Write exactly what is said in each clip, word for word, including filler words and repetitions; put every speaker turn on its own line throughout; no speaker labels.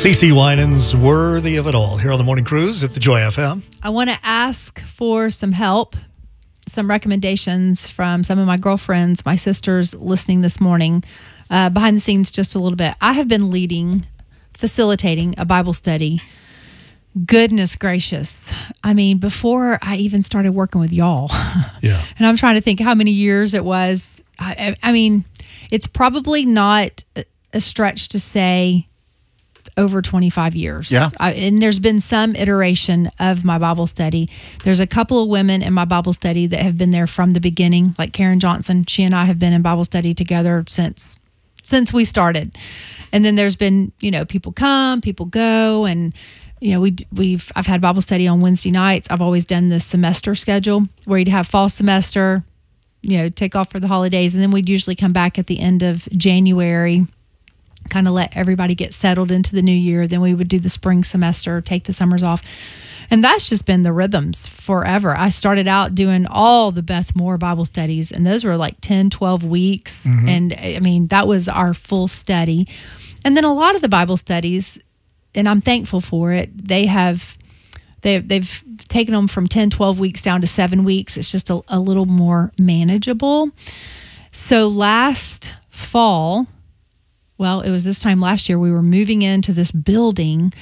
CeCe Winans, Worthy of It All, here on the Morning Cruise at the Joy F M.
I want to ask for some help, some recommendations from some of my girlfriends, my sisters listening this morning. Uh, behind the scenes just a little bit. I have been leading, facilitating a Bible study. Goodness gracious. I mean, before I even started working with y'all.
Yeah.
And I'm trying to think how many years it was. I, I mean, it's probably not a stretch to say over twenty-five years.
Yeah.
I, and there's been some iteration of my Bible study. There's a couple of women in my Bible study that have been there from the beginning, like Karen Johnson. She and I have been in Bible study together since since we started. And then there's been, you know, people come, people go, and you know, we we've I've had Bible study on Wednesday nights. I've always done the semester schedule where you'd have fall semester, you know, take off for the holidays, and then we'd usually come back at the end of January, kind of let everybody get settled into the new year. Then we would do the spring semester, take the summers off. And that's just been the rhythms forever. I started out doing all the Beth Moore Bible studies, and those were like ten, twelve weeks. Mm-hmm. And I mean, that was our full study. And then a lot of the Bible studies, and I'm thankful for it, they have, they've, they've taken them from ten, twelve weeks down to seven weeks. It's just a, a little more manageable. So last fall, well, it was this time last year, we were moving into this building,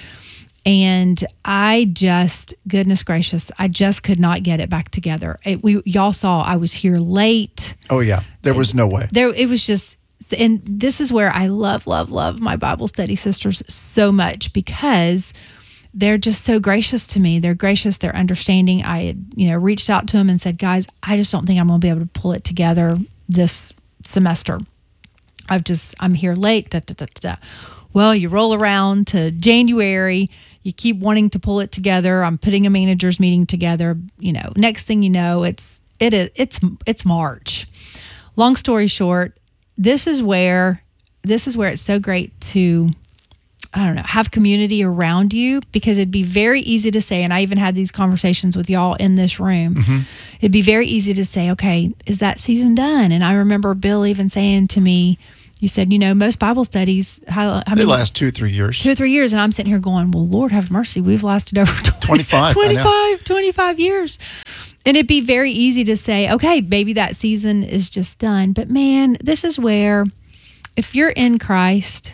and I just, goodness gracious, I just could not get it back together. It, we y'all saw I was here late.
Oh yeah, there was no way.
There, it was just, and this is where I love, love, love my Bible study sisters so much, because they're just so gracious to me. They're gracious, they're understanding. I had, you know, reached out to them and said, guys, I just don't think I'm going to be able to pull it together this semester. I've just, I'm here late. Da, da, da, da, da. Well, you roll around to January, you keep wanting to pull it together. I'm putting a managers meeting together. You know, next thing you know, it's it is it's it's March. Long story short, this is where this is where it's so great to, I don't know, have community around you, because it'd be very easy to say, and I even had these conversations with y'all in this room. Mm-hmm. It'd be very easy to say, okay, is that season done? And I remember Bill even saying to me, you said, you know, most Bible studies, how, how
they
many,
last two, three years.
Two or three years. And I'm sitting here going, well, Lord have mercy. We've lasted over twenty,
twenty-five,
twenty-five, twenty-five years. And it'd be very easy to say, okay, maybe that season is just done. But man, this is where, if you're in Christ,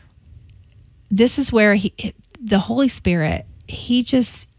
this is where he, the Holy Spirit, he just,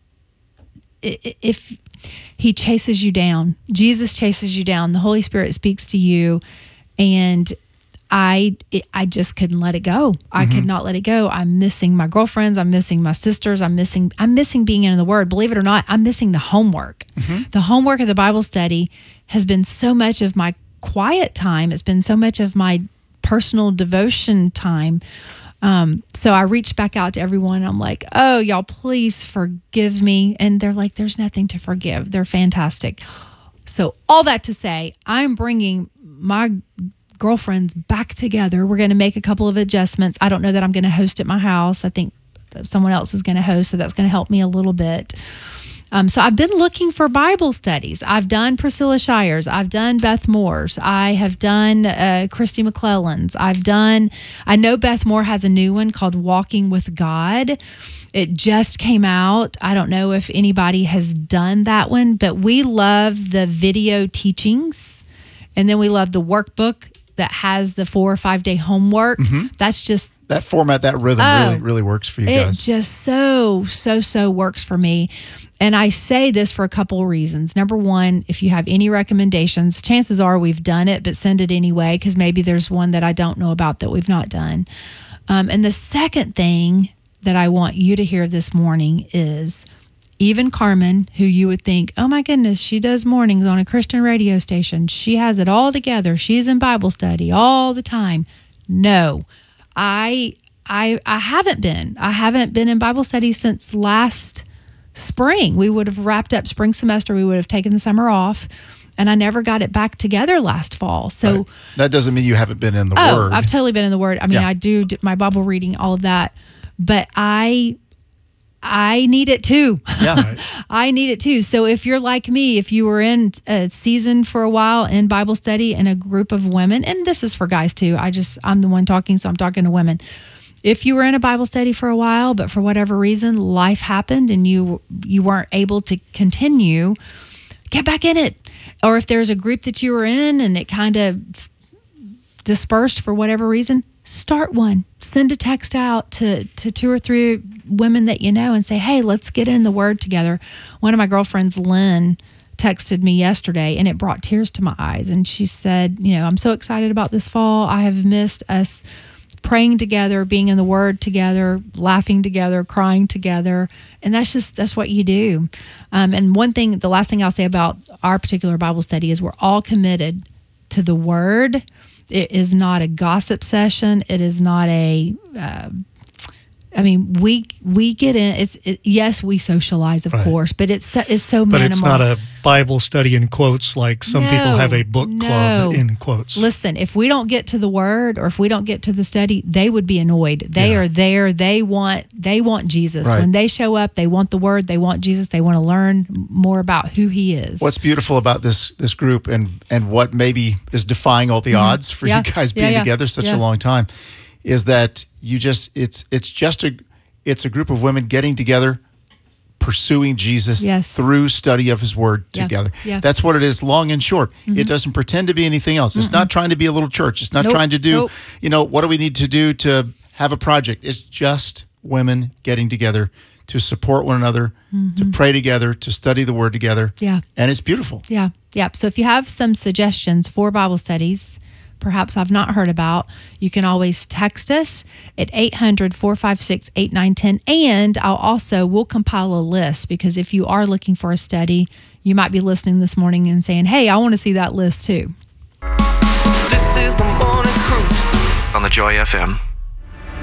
if he chases you down, Jesus chases you down, the Holy Spirit speaks to you, and I it, I just couldn't let it go. I mm-hmm. could not let it go. I'm missing my girlfriends. I'm missing my sisters. I'm missing I'm missing being in the Word. Believe it or not, I'm missing the homework. Mm-hmm. The homework of the Bible study has been so much of my quiet time. It's been so much of my personal devotion time. Um, so I reached back out to everyone. I'm like, oh, y'all, please forgive me. And they're like, there's nothing to forgive. They're fantastic. So all that to say, I'm bringing my girlfriends back together. We're going to make a couple of adjustments. I don't know that I'm going to host at my house. I think someone else is going to host, so that's going to help me a little bit. Um, so I've been looking for Bible studies. I've done Priscilla Shire's. I've done Beth Moore's. I have done uh, Christy McClellan's. I've done, I know Beth Moore has a new one called Walking with God. It just came out. I don't know if anybody has done that one, but we love the video teachings, and then we love the workbook that has the four or five day homework. Mm-hmm. That's just
that format, that rhythm
oh,
really, really works for you
it
guys. It
just so, so, so works for me. And I say this for a couple of reasons. Number one, if you have any recommendations, chances are we've done it, but send it anyway, because maybe there's one that I don't know about that we've not done. Um, and the second thing that I want you to hear this morning is, even Carmen, who you would think, oh my goodness, she does mornings on a Christian radio station. She has it all together. She's in Bible study all the time. No, I I I haven't been. I haven't been in Bible study since last spring. We would have wrapped up spring semester. We would have taken the summer off, and I never got it back together last fall. So
right. That doesn't mean you haven't been in the
oh,
Word.
I've totally been in the Word. I mean,
yeah.
I do my Bible reading, all of that, but I I need it too.
Yeah.
I need it too. So if you're like me, if you were in a season for a while in Bible study in a group of women, and this is for guys too, I just, I'm the one talking, so I'm talking to women. if you were in a Bible study for a while, but for whatever reason, life happened and you you weren't able to continue, get back in it. Or if there's a group that you were in and it kind of dispersed for whatever reason, start one. Send a text out to, to two or three women that you know and say, hey, let's get in the Word together. One of my girlfriends, Lynn, texted me yesterday and it brought tears to my eyes. And she said, you know, I'm so excited about this fall. I have missed us praying together, being in the Word together, laughing together, crying together. And that's just, that's what you do. Um, and one thing, the last thing I'll say about our particular Bible study is we're all committed to the Word. It is not a gossip session. It is not a, uh, I mean, we we get in. It's it, yes, we socialize, of
Right.
course, but it's so- it's so
But
minimal.
it's not a Bible study in quotes like some
No,
people have a book club
no.
in quotes.
Listen, if we don't get to the Word or if we don't get to the study, they would be annoyed. They
Yeah.
are there. They want they want Jesus.
Right.
When they show up, they want the Word. They want Jesus. They want to learn more about who He is.
What's beautiful about this this group and and what maybe is defying all the odds for
Yeah.
you guys
Yeah,
being
yeah.
together such
Yeah.
a long time is that you just it's it's just a it's a group of women getting together, pursuing Jesus
Yes.
through study of His Word
Yeah.
together.
Yeah.
That's what it is, long and short. It doesn't pretend to be anything else. It's not trying to be a little church. It's not
Nope.
trying to do,
Nope.
you know, what do we need to do to have a project? It's just women getting together to support one another, to pray together, to study the Word together.
Yeah.
And it's beautiful.
Yeah. Yeah. So if you have some suggestions for Bible studies, perhaps I've not heard about, you can always text us at eight hundred, four five six, eight nine one zero. And I'll also, we'll compile a list because if you are looking for a study, you might be listening this morning and saying, hey, I want to see that list too.
This is the morning cruise on the Joy F M.